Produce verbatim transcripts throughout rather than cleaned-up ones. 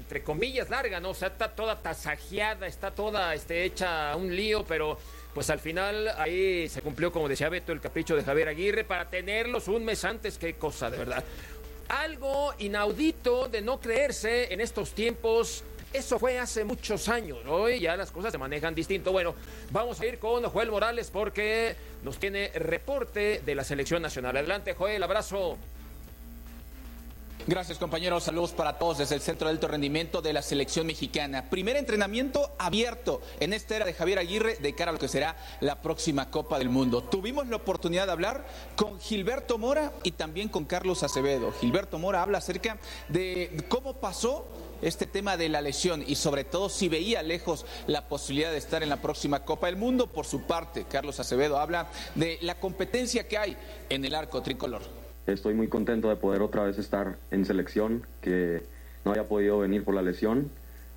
entre comillas, larga, ¿no? O sea, está toda tasajeada, está toda este, hecha un lío, pero pues al final ahí se cumplió, como decía Beto, el capricho de Javier Aguirre para tenerlos un mes antes. Qué cosa, de verdad. Algo inaudito de no creerse en estos tiempos. Eso fue hace muchos años. Hoy ya las cosas se manejan distinto. Bueno, vamos a ir con Joel Morales porque nos tiene reporte de la selección nacional. Adelante, Joel, abrazo. Gracias, compañeros. Saludos para todos desde el Centro de Alto Rendimiento de la Selección Mexicana. Primer entrenamiento abierto en esta era de Javier Aguirre de cara a lo que será la próxima Copa del Mundo. Tuvimos la oportunidad de hablar con Gilberto Mora y también con Carlos Acevedo. Gilberto Mora habla acerca de cómo pasó este tema de la lesión y sobre todo si veía lejos la posibilidad de estar en la próxima Copa del Mundo. Por su parte, Carlos Acevedo habla de la competencia que hay en el arco tricolor. Estoy muy contento de poder otra vez estar en selección, que no había podido venir por la lesión,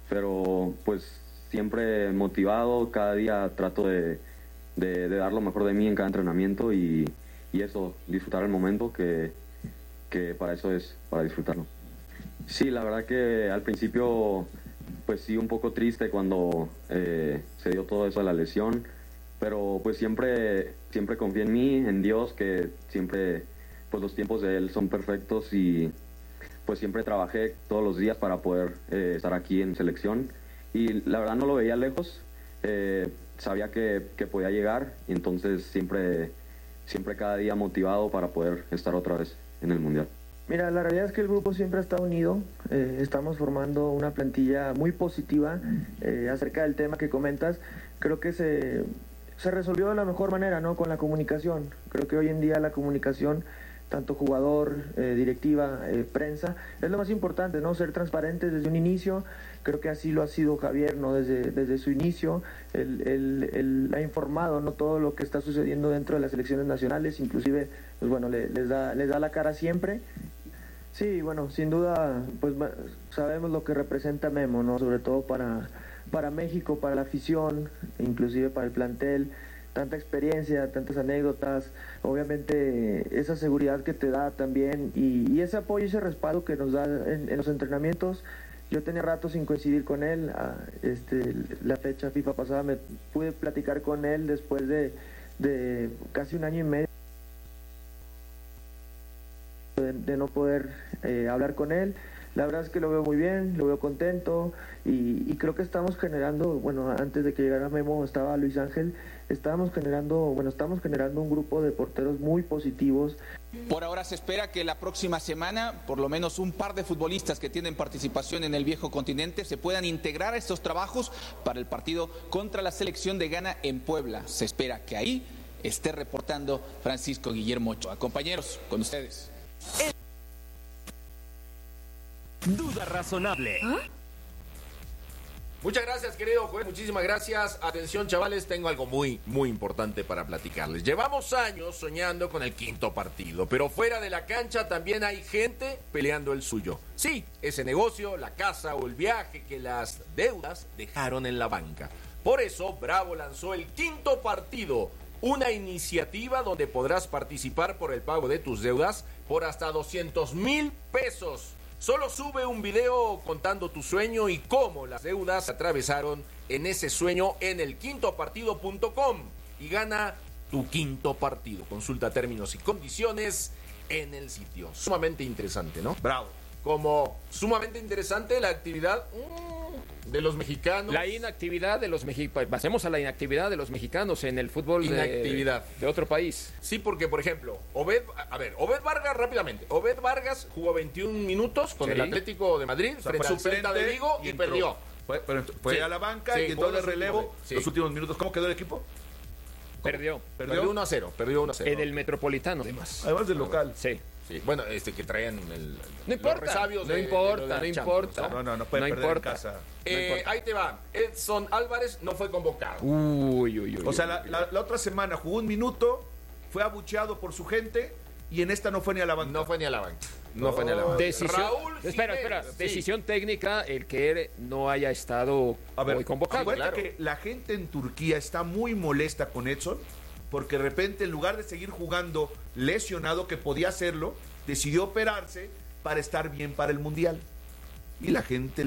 pero pues siempre motivado, cada día trato de, de, de dar lo mejor de mí en cada entrenamiento y, y eso, disfrutar el momento, que, que para eso es, para disfrutarlo. Sí, la verdad que al principio pues sí un poco triste cuando eh, se dio todo eso de la lesión, pero pues siempre, siempre confié en mí, en Dios, que siempre pues los tiempos de él son perfectos y pues siempre trabajé todos los días para poder eh, estar aquí en selección y la verdad no lo veía lejos, eh, sabía que, que podía llegar y entonces siempre, siempre cada día motivado para poder estar otra vez en el Mundial. Mira, la realidad es que el grupo siempre ha estado unido, eh, estamos formando una plantilla muy positiva eh, acerca del tema que comentas. Creo que se, se resolvió de la mejor manera, ¿no? Con la comunicación. Creo que hoy en día la comunicación, tanto jugador, eh, directiva, eh, prensa, es lo más importante, ¿no? Ser transparentes desde un inicio. Creo que así lo ha sido Javier, ¿no? Desde, desde su inicio, él, él, él ha informado, ¿no? Todo lo que está sucediendo dentro de las selecciones nacionales, inclusive, pues bueno, le, les da, les da la cara siempre. Sí, bueno, sin duda, pues sabemos lo que representa Memo, ¿no? Sobre todo para, para México, para la afición, inclusive para el plantel. Tanta experiencia, tantas anécdotas, obviamente esa seguridad que te da también y, y ese apoyo y ese respaldo que nos da en, en los entrenamientos. Yo tenía rato sin coincidir con él, a, este, la fecha FIFA pasada me pude platicar con él después de, de casi un año y medio de, de no poder eh, hablar con él. La verdad es que lo veo muy bien, lo veo contento y, y creo que estamos generando, bueno, antes de que llegara Memo estaba Luis Ángel, estábamos generando, bueno, estamos generando un grupo de porteros muy positivos. Por ahora se espera que la próxima semana, por lo menos un par de futbolistas que tienen participación en el viejo continente se puedan integrar a estos trabajos para el partido contra la selección de Ghana en Puebla. Se espera que ahí esté reportando Francisco Guillermo Ochoa. Compañeros, con ustedes. Duda razonable. ¿Ah? Muchas gracias, querido Joel, muchísimas gracias. Atención, chavales, tengo algo muy, muy importante para platicarles. Llevamos años soñando con el quinto partido, pero fuera de la cancha también hay gente peleando el suyo. Sí, ese negocio, la casa o el viaje que las deudas dejaron en la banca. Por eso, Bravo lanzó el quinto partido, una iniciativa donde podrás participar por el pago de tus deudas por hasta doscientos mil pesos. Solo sube un video contando tu sueño y cómo las deudas atravesaron en ese sueño en el quinto partido punto com y gana tu quinto partido. Consulta términos y condiciones en el sitio. Sumamente interesante, ¿no? Bravo. Como sumamente interesante la actividad mmm, de los mexicanos. La inactividad de los mexicanos. Pasemos a la inactividad de los mexicanos en el fútbol inactividad. De, de otro país. Sí, porque, por ejemplo, Obed, a ver, Obed Vargas, rápidamente. Obed Vargas jugó veintiún minutos con sí. el Atlético de Madrid, o sea, frente a Celta de Vigo y, y perdió. Fue, pero fue sí. a la banca sí, y entró de relevo sí. los últimos minutos. ¿Cómo quedó el equipo? Perdió. Perdió, perdió uno a cero. Perdió uno a cero. En el Metropolitano, además. Además del local. Sí. Sí, bueno, este que traían el, no importa, los resabios no de, importa, de, de no Champions, importa. No, no, no puede no perder importa. en casa. Eh, no importa. Ahí te va. Edson Álvarez no fue convocado. Uy, uy, uy. O sea, uy, la, uy. La, la otra semana jugó un minuto, fue abucheado por su gente y en esta no fue ni a la banca. No fue ni a la banca. No oh. fue ni a la banca. Decisión, Raúl espera, espera. Sí. Decisión técnica el que no haya estado a ver, hoy convocado. Acuérdate claro. que la gente en Turquía está muy molesta con Edson porque de repente en lugar de seguir jugando lesionado, que podía hacerlo, decidió operarse para estar bien para el Mundial. Y la gente